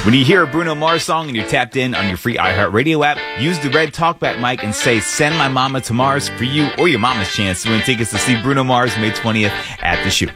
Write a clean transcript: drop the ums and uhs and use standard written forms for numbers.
When you hear a Bruno Mars song and you're tapped in on your free iHeartRadio app, use the red talkback mic and say, "Send my mama to Mars" for you or your mama's chance to win tickets to see Bruno Mars May 20th at the Shoot.